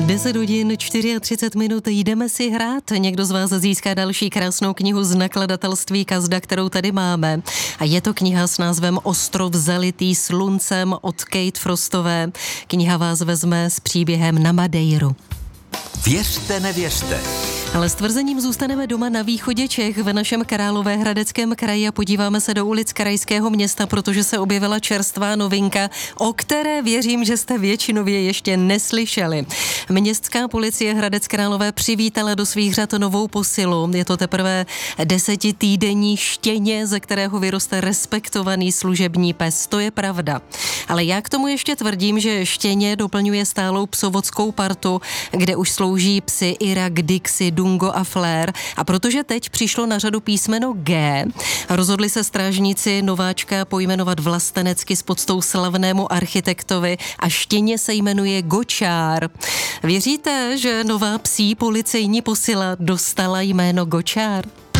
10 hodin 34 minut, jdeme si hrát. Někdo z vás získá další krásnou knihu z nakladatelství Kazda, kterou tady máme. A je to kniha s názvem Ostrov zalitý sluncem od Kate Frostové. Kniha vás vezme s příběhem na Madeiru. Věřte, nevěřte. Ale s tvrzením zůstaneme doma na východě Čech v našem Královéhradeckém kraji a podíváme se do ulic krajského města, protože se objevila čerstvá novinka, o které věřím, že jste většinově ještě neslyšeli. Městská policie Hradec Králové přivítala do svých řad novou posilu. Je to teprve 10týdenní štěně, ze kterého vyroste respektovaný služební pes. To je pravda. Ale já k tomu ještě tvrdím, že štěně doplňuje stálou psovodskou partu, kde už slouží psy Irak, Dixie, Dungo a Flair. A protože teď přišlo na řadu písmeno G, rozhodli se strážníci nováčka pojmenovat vlastenecky s poctou slavnému architektovi a štěně se jmenuje Gočár. Věříte, že nová psí policejní posila dostala jméno Gočár?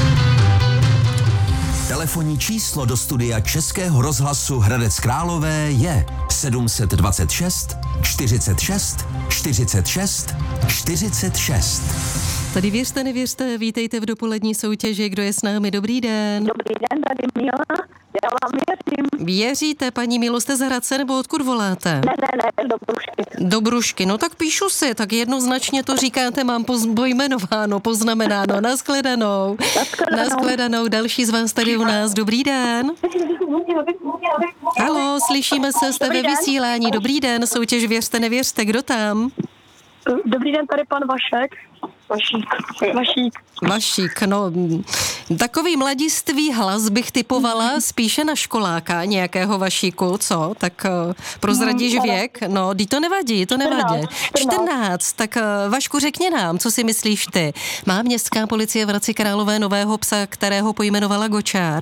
Telefonní číslo do studia Českého rozhlasu Hradec Králové je 726 46 46 46. Tady věřte, nevěřte, vítejte v dopolední soutěži. Kdo je s námi? Dobrý den. Dobrý den, tady Míla. Já vám věřím. Věříte, paní Mílo, jste z Hradce nebo odkud voláte? Ne, do Brušky. Do Brušky, no tak píšu si, tak jednoznačně to říkáte, mám pojmenováno, poznamenáno. Naschledanou. Naschledanou. Další z vás tady u nás. Dobrý den. Haló, slyšíme se, jste ve vysílání. Dobrý den, soutěž Věřte, nevěřte, kdo tam? Dobrý den, tady pan Vašek. Vašík, no, takový mladistvý hlas bych typovala spíše na školáka nějakého Vašíku, co? Tak prozradíš věk? No, to nevadí. 14. Tak Vašku, řekni nám, co si myslíš ty? Má městská policie v Hradci Králové nového psa, kterého pojmenovala Gočár?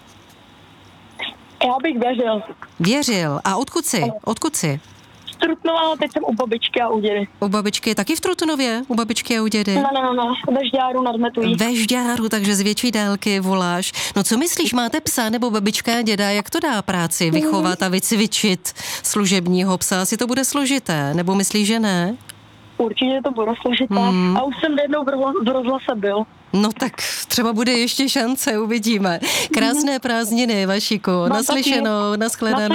Já bych věřil. Věřil. A odkud jsi? Trutnova, teď jsem u babičky a u dědy. U babičky, taky v Trutnově? U babičky a u dědy? Ne, ve Žďáru nad Metují. Ve Žďáru, takže z větší dálky voláš. No co myslíš, máte psa nebo babička a děda, jak to dá práci vychovat a vycvičit služebního psa? Asi to bude složité, nebo myslíš, že ne? Určitě to bude složité. A už jsem jednou v rozhlase byl. No tak třeba bude ještě šance, uvidíme. Krásné prázdniny, Vašíku. Naslyšenou, nashledanou.